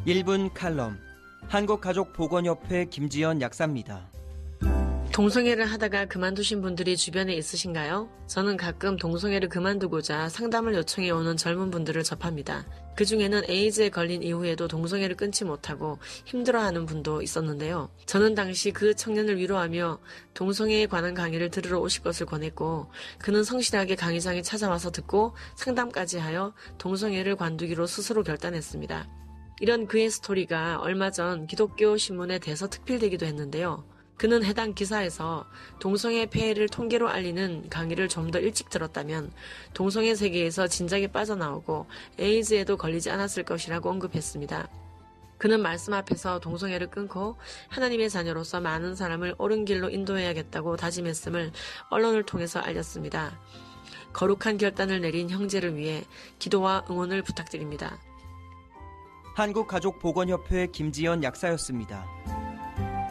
1분 칼럼, 한국가족보건협회 김지연 약사입니다. 동성애를 하다가 그만두신 분들이 주변에 있으신가요? 저는 가끔 동성애를 그만두고자 상담을 요청해 오는 젊은 분들을 접합니다. 그 중에는 에이즈에 걸린 이후에도 동성애를 끊지 못하고 힘들어하는 분도 있었는데요. 저는 당시 그 청년을 위로하며 동성애에 관한 강의를 들으러 오실 것을 권했고, 그는 성실하게 강의장에 찾아와서 듣고 상담까지 하여 동성애를 관두기로 스스로 결단했습니다. 이런 그의 스토리가 얼마 전 기독교 신문에 대서특필되기도 했는데요. 그는 해당 기사에서 동성애 폐해를 통계로 알리는 강의를 좀 더 일찍 들었다면 동성애 세계에서 진작에 빠져나오고 에이즈에도 걸리지 않았을 것이라고 언급했습니다. 그는 말씀 앞에서 동성애를 끊고 하나님의 자녀로서 많은 사람을 옳은 길로 인도해야겠다고 다짐했음을 언론을 통해서 알렸습니다. 거룩한 결단을 내린 형제를 위해 기도와 응원을 부탁드립니다. 한국가족보건협회 김지연 약사였습니다.